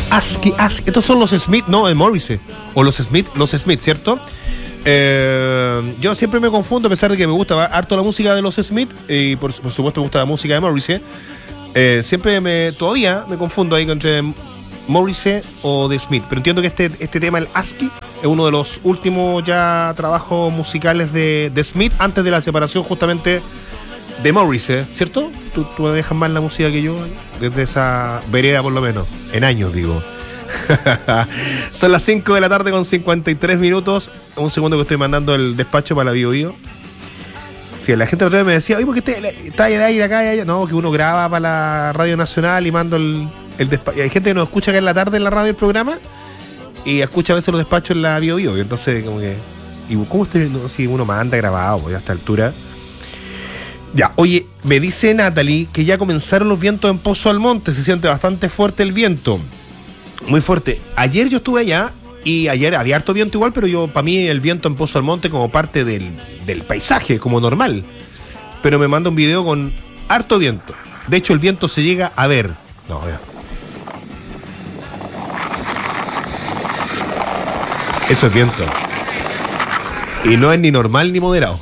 ASCII. Estos son los Smith, no, el Morrissey. O los Smith, ¿cierto? Yo siempre me confundo, a pesar de que me gusta harto la música de los Smith, y por supuesto me gusta la música de Morrissey. Todavía me confundo ahí entre Morrissey o de Smith. Pero entiendo que este tema, el ASCII, es uno de los últimos ya trabajos musicales de Smith, antes de la separación justamente de Morrissey, ¿cierto? Tú me dejas más la música que yo, desde esa vereda por lo menos, en años digo. Son las 5 de la tarde con 53 minutos. Un segundo que estoy mandando el despacho para la Bio. Sí, la gente otra vez me decía, oye, ¿por qué está el aire acá y allá? No, que uno graba para la Radio Nacional y mando el despacho. Hay gente que nos escucha acá en la tarde en la radio el programa y escucha a veces los despachos en la Bio. Y entonces, como que, ¿y cómo usted, no, si uno manda grabado pues, a esta altura? Ya, oye, me dice Natalie que ya comenzaron los vientos en Pozo Almonte. Se siente bastante fuerte el viento. Muy fuerte. Ayer yo estuve allá y ayer había harto viento igual, pero para mí el viento en Pozo Almonte como parte del paisaje, como normal. Pero me manda un video con harto viento. De hecho, el viento se llega a ver. No, ya. Eso es viento. Y no es ni normal ni moderado.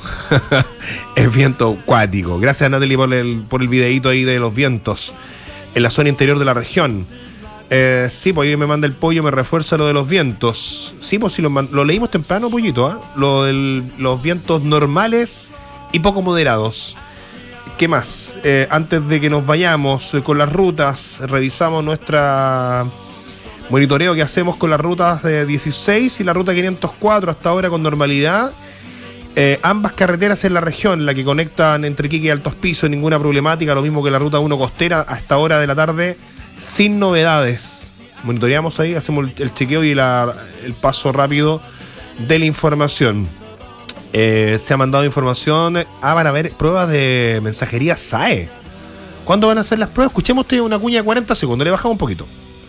Es viento acuático. Gracias, Natalie, por el videíto ahí de los vientos en la zona interior de la región. Sí, pues ahí me manda el pollo, me refuerza lo de los vientos. Sí, pues sí, lo leímos temprano, pollito, ¿eh? Lo de los vientos normales y poco moderados. ¿Qué más? Antes de que nos vayamos con las rutas, revisamos nuestra monitoreo que hacemos con las rutas de 16 y la ruta 504 hasta ahora con normalidad. Ambas carreteras en la región, la que conectan entre Iquique y Altos Pisos, ninguna problemática, lo mismo que la ruta 1 costera a esta hora de la tarde, sin novedades. Monitoreamos ahí, hacemos el chequeo y el paso rápido de la información. Se ha mandado información. Van a haber pruebas de mensajería SAE. ¿Cuándo van a hacer las pruebas? Escuchemos una cuña de 40 segundos, le bajamos un poquito.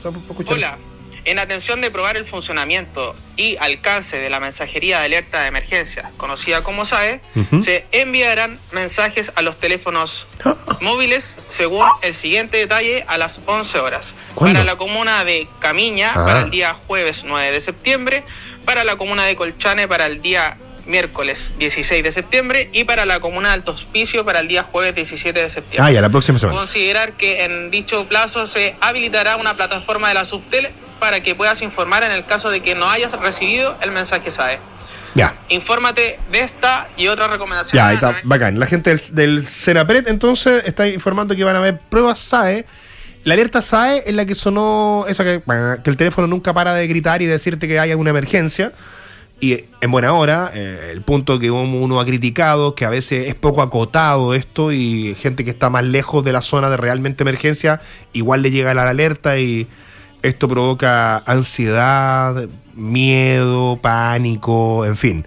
Hola. En atención de probar el funcionamiento y alcance de la mensajería de alerta de emergencia, conocida como SAE, se enviarán mensajes a los teléfonos móviles según el siguiente detalle a las 11 horas. ¿Cuándo? Para la comuna de Camiña, para el día jueves 9 de septiembre, para la comuna de Colchane, para el día miércoles 16 de septiembre y para la comuna de Alto Hospicio para el día jueves 17 de septiembre. Ya, la próxima semana. Considerar que en dicho plazo se habilitará una plataforma de la Subtele para que puedas informar en el caso de que no hayas recibido el mensaje SAE. Ya. Infórmate de esta y otras recomendaciones. Ya, ahí está, bacán. La gente del Senapred entonces está informando que van a haber pruebas SAE. La alerta SAE es la que sonó, esa que el teléfono nunca para de gritar y decirte que hay alguna emergencia. Y en buena hora, el punto que uno ha criticado, que a veces es poco acotado esto y gente que está más lejos de la zona de realmente emergencia, igual le llega la alerta y esto provoca ansiedad, miedo, pánico, en fin.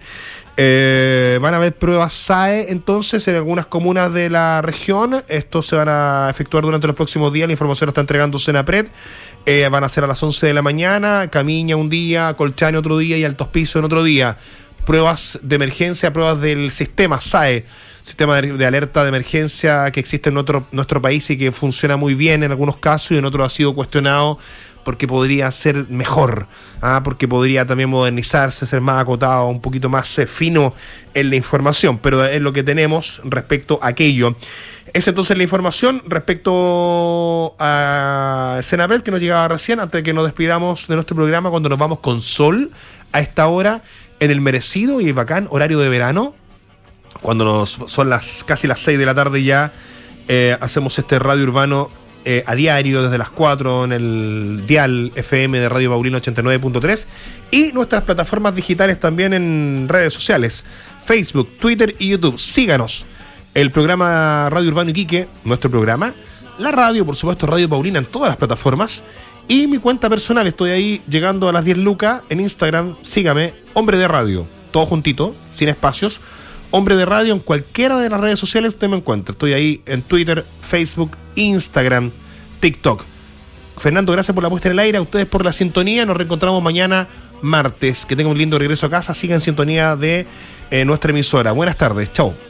Van a haber pruebas SAE entonces en algunas comunas de la región. Estos se van a efectuar durante los próximos días. La información la está entregando Senapred. Van a ser a las 11 de la mañana. Camiña un día, Colchane otro día y Altos Pisos en otro día. Pruebas de emergencia, pruebas del sistema SAE, sistema de alerta de emergencia que existe en nuestro país y que funciona muy bien en algunos casos y en otros ha sido cuestionado porque podría ser mejor, porque podría también modernizarse, ser más acotado, un poquito más fino en la información, pero es lo que tenemos respecto a aquello. Es entonces la información respecto al Senapred que nos llegaba recién, antes de que nos despidamos de nuestro programa, cuando nos vamos con sol a esta hora en el merecido y bacán horario de verano, cuando son casi las 6 de la tarde ya, hacemos este radio urbano a diario desde las 4 en el dial FM de Radio Paulino 89.3 y nuestras plataformas digitales también en redes sociales, Facebook, Twitter y YouTube. Síganos. El programa Radio Urbano Iquique, nuestro programa, la radio, por supuesto, Radio Paulina en todas las plataformas y mi cuenta personal, estoy ahí llegando a las 10 lucas en Instagram, sígame, Hombre de Radio, todo juntito, sin espacios, Hombre de Radio en cualquiera de las redes sociales usted me encuentra, estoy ahí en Twitter, Facebook, Instagram, TikTok. Fernando, gracias por la puesta en el aire, a ustedes por la sintonía, nos reencontramos mañana martes, que tengan un lindo regreso a casa, sigan en sintonía de nuestra emisora. Buenas tardes, chao.